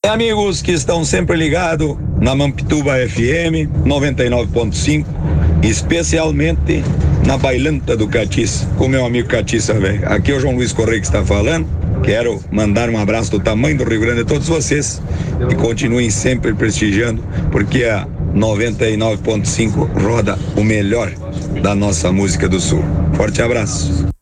Amigos que estão sempre ligados na Mampituba FM 99.5, especialmente na Bailanta do Catiça, com meu amigo Catiça, velho. Aqui é o João Luiz Correia que está falando. Quero mandar um abraço do tamanho do Rio Grande a todos vocês e continuem sempre prestigiando, porque a 99.5 roda o melhor da nossa música do Sul. Forte abraço.